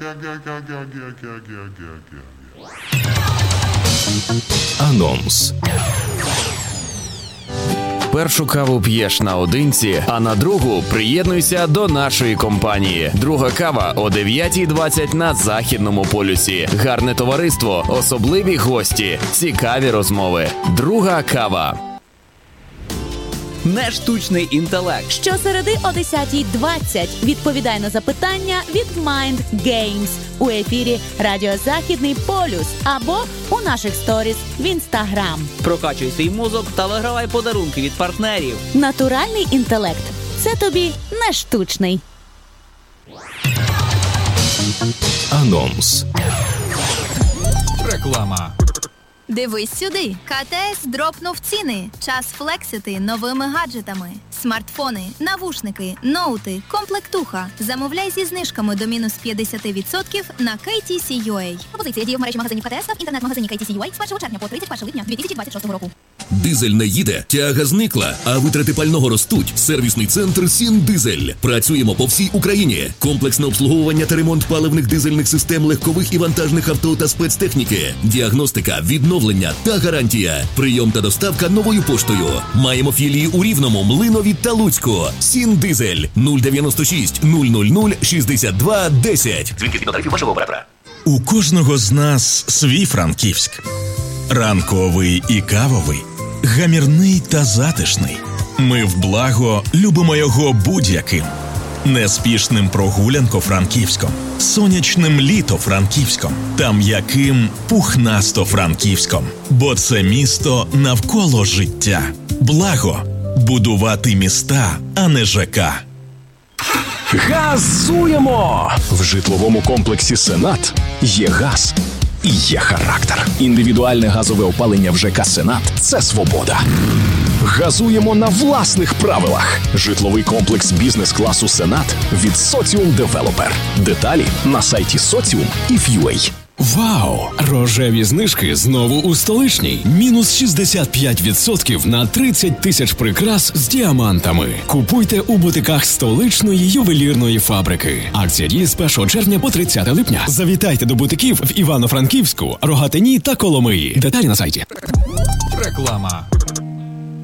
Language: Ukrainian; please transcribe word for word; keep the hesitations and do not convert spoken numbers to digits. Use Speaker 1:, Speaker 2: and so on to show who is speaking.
Speaker 1: Анонс. Першу каву п'єш наодинці, а на другу приєднуйся до нашої компанії. Друга кава о дев'ятій двадцять на Західному полюсі. Гарне товариство, особливі гості, цікаві розмови. Друга кава.
Speaker 2: Нештучний інтелект.
Speaker 3: Щосереди о десятій двадцять відповідай на запитання від Mind Games у ефірі Радіо Західний полюс або у наших сторіс в Інстаграм.
Speaker 2: Прокачуй свій мозок та вигравай подарунки від партнерів.
Speaker 3: Натуральний інтелект – це тобі не штучний.
Speaker 1: Анонс.
Speaker 4: Реклама.
Speaker 5: Дивись сюди. КТС дропнув ціни. Час флексити новими гаджетами. Смартфони, навушники, ноути, комплектуха. Замовляй зі знижками до мінус п'ятдесят відсотків на кей ті сі точка ю а. Пропозиція діє в мережі магазинів КТС та в інтернет-магазині кей ті сі точка ю а з першого червня по тридцять першого липня дві тисячі двадцять шостого року.
Speaker 6: Дизель не їде, тяга зникла, а витрати пального ростуть. Сервісний центр «Сіндизель». Працюємо по всій Україні. Комплексне обслуговування та ремонт паливних дизельних систем легкових і вантажних авто та спецтехніки. Діагностика, відновлення та гарантія. Прийом та доставка новою поштою. Маємо філії у Рівному, Млинові та Луцьку. «Сіндизель» нуль дев'яносто шість нуль нуль нуль шістдесят два десять. Дзвінки згідно тарифів вашого оператора.
Speaker 7: У кожного з нас свій Франківськ. Ранковий і кавовий. Гамірний та затишний. Ми в благо любимо його будь-яким. Неспішним прогулянко-франківськом, сонячним літо-франківськом та м'яким пухнасто-франківськом. Бо це місто навколо життя. Благо. Будувати міста, а не ЖК.
Speaker 8: Газуємо! В житловому комплексі «Сенат» є газ і є характер. Індивідуальне газове опалення в ЖК «Сенат» – це свобода. Газуємо на власних правилах. Житловий комплекс бізнес-класу «Сенат» від Соціум Девелопер. Деталі на сайті соціум і ф'ю ей.
Speaker 9: Вау! Рожеві знижки знову у столичній. Мінус шістдесят п'ять відсотків на тридцять тисяч прикрас з діамантами. Купуйте у бутиках столичної ювелірної фабрики. Акція діє з першого червня по тридцяте липня. Завітайте до бутиків в Івано-Франківську, Рогатині та Коломиї. Деталі на сайті.
Speaker 4: Реклама.